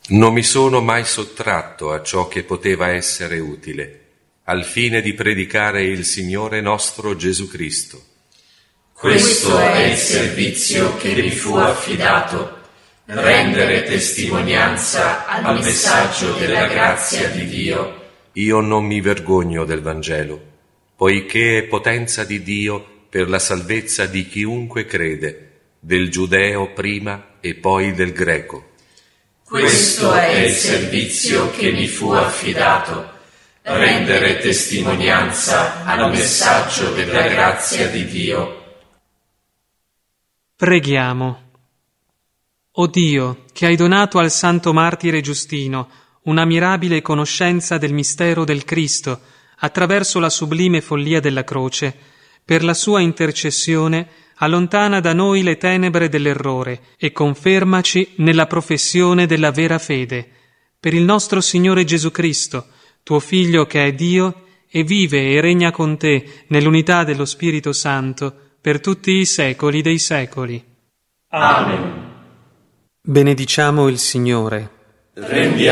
Non mi sono mai sottratto a ciò che poteva essere utile, al fine di predicare il Signore nostro Gesù Cristo. Questo è il servizio che mi fu affidato, rendere testimonianza al messaggio della grazia di Dio. Io non mi vergogno del Vangelo, poiché è potenza di Dio per la salvezza di chiunque crede, del giudeo prima e poi del greco. Questo è il servizio che mi fu affidato, rendere testimonianza al messaggio della grazia di Dio. Preghiamo. O Dio, che hai donato al santo martire Giustino una mirabile conoscenza del mistero del Cristo attraverso la sublime follia della croce, per la sua intercessione allontana da noi le tenebre dell'errore e confermaci nella professione della vera fede. Per il nostro Signore Gesù Cristo, tuo Figlio che è Dio e vive e regna con te nell'unità dello Spirito Santo per tutti i secoli dei secoli. Amen. Benediciamo il Signore.